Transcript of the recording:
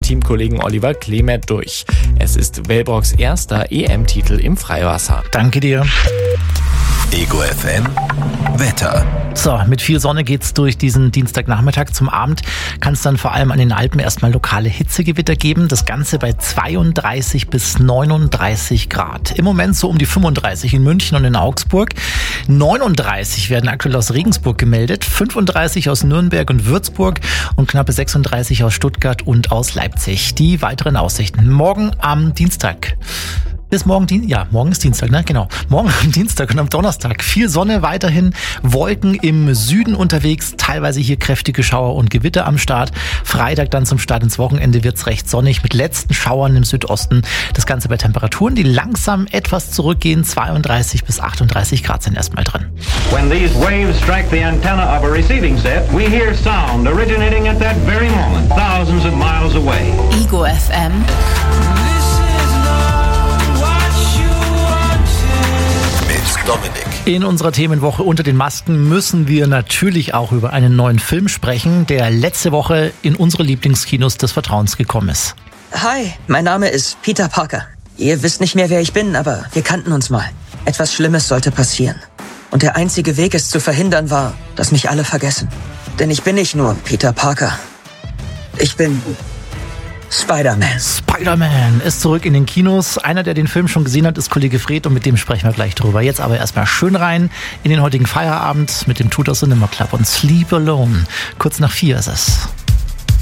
Teamkollegen Oliver Klemet durch. Es ist Wellbroocks erster EM-Titel im Freiwasser. Danke dir. Ego FM Wetter. So, mit viel Sonne geht's durch diesen Dienstagnachmittag. Zum Abend kann es dann vor allem an den Alpen erstmal lokale Hitzegewitter geben. Das Ganze bei 32 bis 39 Grad. Im Moment so um die 35 in München und in Augsburg. 39 werden aktuell aus Regensburg gemeldet, 35 aus Nürnberg und Würzburg und knappe 36 aus Stuttgart und aus Leipzig. Die weiteren Aussichten morgen am Dienstag. Bis morgen, morgen ist Dienstag, ne? Genau. Morgen am Dienstag und am Donnerstag viel Sonne, weiterhin Wolken im Süden unterwegs, teilweise hier kräftige Schauer und Gewitter am Start. Freitag dann zum Start ins Wochenende wird's recht sonnig mit letzten Schauern im Südosten. Das Ganze bei Temperaturen, die langsam etwas zurückgehen, 32 bis 38 Grad sind erstmal drin. When these waves strike the antenna of a receiving set, we hear sound originating at that very moment, thousands of miles away. Ego FM. Dominik. In unserer Themenwoche unter den Masken müssen wir natürlich auch über einen neuen Film sprechen, der letzte Woche in unsere Lieblingskinos des Vertrauens gekommen ist. Hi, mein Name ist Peter Parker. Ihr wisst nicht mehr, wer ich bin, aber wir kannten uns mal. Etwas Schlimmes sollte passieren. Und der einzige Weg, es zu verhindern, war, dass mich alle vergessen. Denn ich bin nicht nur Peter Parker. Ich bin Spider-Man. Spider-Man ist zurück in den Kinos. Einer, der den Film schon gesehen hat, ist Kollege Fred und mit dem sprechen wir gleich drüber. Jetzt aber erstmal schön rein in den heutigen Feierabend mit dem Tudor Cinema Club und Sleep Alone. Kurz nach 4 ist es.